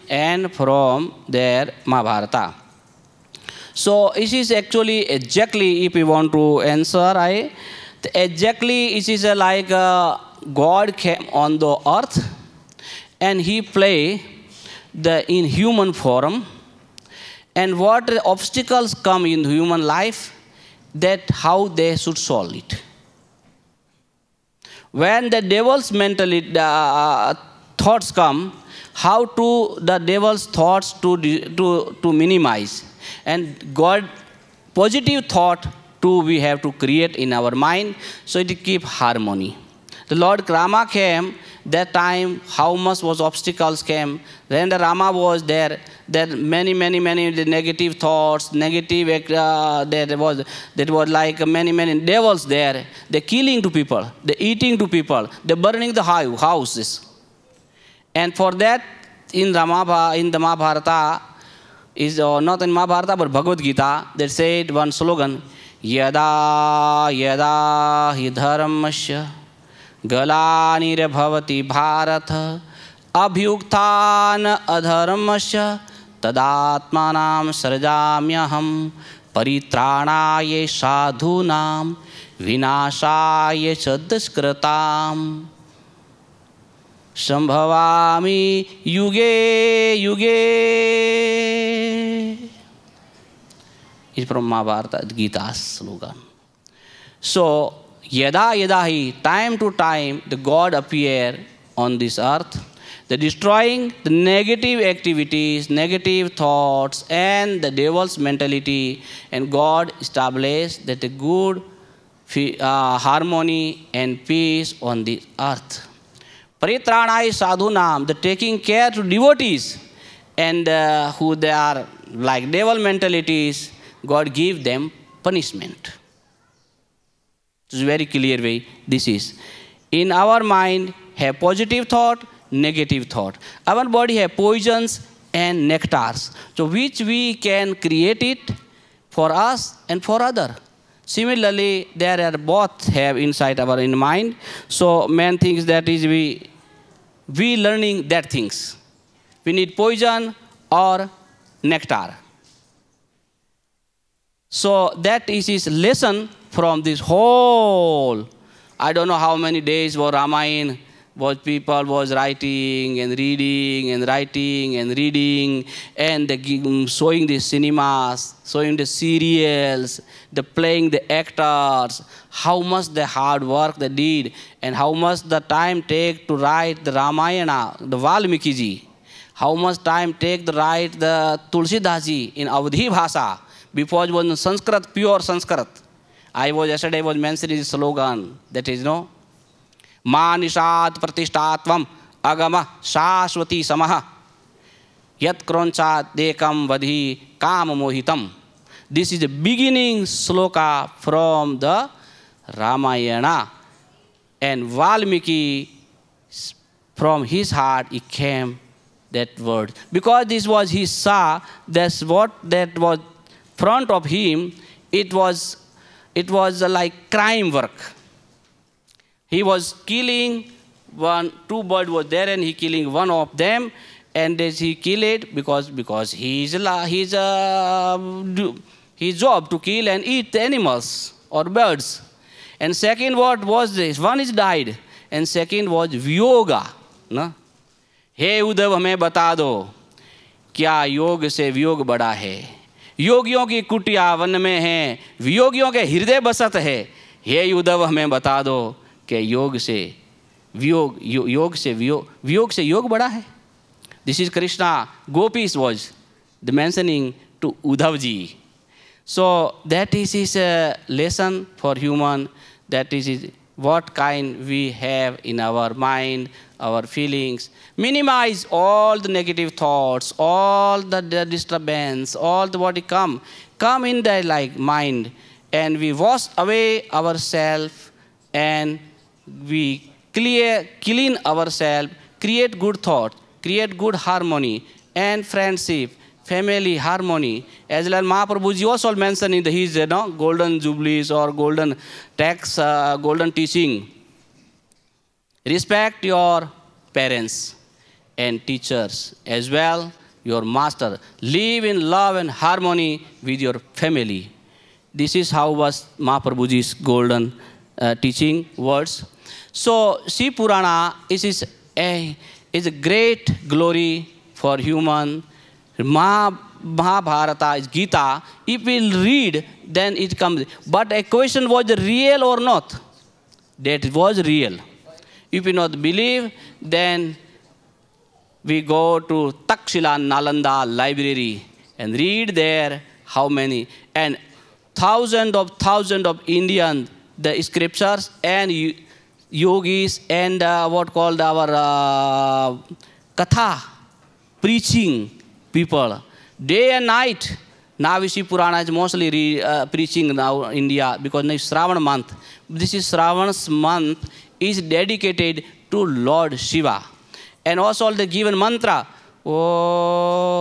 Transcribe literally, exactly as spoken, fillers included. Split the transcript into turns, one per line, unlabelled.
and from their Mahabharata. So it is actually exactly, if we want to answer, I exactly it is like uh, God came on the earth and he play the in human form, and what obstacles come in human life, that how they should solve it. When the devil's mentality uh, thoughts come, how to the devil's thoughts to to to minimize, and God positive thought to we have to create in our mind, so it keep harmony. The Lord Rama came that time. How much was obstacles came when the Rama was there? There many many many negative thoughts, negative uh, there was that was like many many devils there. They killing to people, they eating to people, they burning the houses. And for that, in Rama in the Mahabharata is uh, not in Mahabharata but Bhagavad Gita, they said one slogan: Yada yada hi dharmasya गलानिर्भवति Bharat अभ्युत्थान अधर्मस्य तदात्मानं सृजाम्यहं परित्राणाय साधूनां विनाशाय च दुष्कृतां संभवामि युगे युगे. It's from Mahabharata Gita's slogan. So Yada yada hi, time to time, the God appear on this earth, the destroying the negative activities, negative thoughts, and the devil's mentality, and God established that a good uh, harmony and peace on this earth. Paritranai sadhunam, the taking care to devotees, and uh, who they are like devil mentalities, God give them punishment. It's a very clear way this is. In our mind, have positive thought, negative thought. Our body have poisons and nectars. So which we can create it for us and for other. Similarly, there are both have inside our in mind. So main things that is we, we learning that things. We need poison or nectar. So that is his lesson from this whole, I don't know how many days was Ramayana, was people was writing and reading and writing and reading and the, showing the cinemas, showing the serials, the playing the actors, how much the hard work they did and how much the time take to write the Ramayana, the Valmiki ji, how much time take to write the Tulsidas ji in Avadhi Bhasha, before it was in Sanskrit, pure Sanskrit. I was yesterday was mentioning the slogan that is no Manishat Pratishtatvam Agama Shashwati Samaha Yat Kronchat Dekam Vadhi Kam Mohitam. This is the beginning sloka from the Ramayana, and Valmiki from his heart it came that word, because this was he saw that's what that was front of him. It was It was like crime work. He was killing one, two birds was there, and he killing one of them, and as he kill it because because he's he's a his job to kill and eat the animals or birds. And second what was this? One is died, and second was Vyoga. ना हे उद्धव हमें बता दो क्या योग से वियोग बड़ा है. योगियों की कुटिया वन में है, वियोगियों के हृदय बसत है. हे उद्धव हमें बता दो कि योग से वियोग यो, योग से वियोग वियोग से योग बड़ा है. This is Krishna gopis was the mentioning to Uddhav ji. So that is his lesson for human. That is is what kind we have in our mind, our feelings. Minimize all the negative thoughts, all the, the disturbance, all the what come, come in the like mind, and we wash away ourselves and we clear, clean ourselves, create good thought, create good harmony and friendship, family harmony. As well, Mahaprabhu ji also mentioned in the, his you know, golden jubilees or golden text, uh, golden teaching. Respect your parents and teachers as well. your master. Live in love and harmony with your family. This is how was Mahaprabhuji's golden uh, teaching words. So, Shiv Purana is, is, a, is a great glory for human. Maha, Mahabharata is Gita. If we read, then it comes. But a question was real or not? That was real. If we not believe, then we go to Takshila Nalanda library and read there how many. And thousands of thousands of Indian, the scriptures and yogis and uh, what called our uh, katha, preaching people, day and night. Now Shiv Purana is mostly re, uh, preaching now in India because now it's Shravan month. This is Shravan's month is dedicated to Lord Shiva. And also the given mantra, Om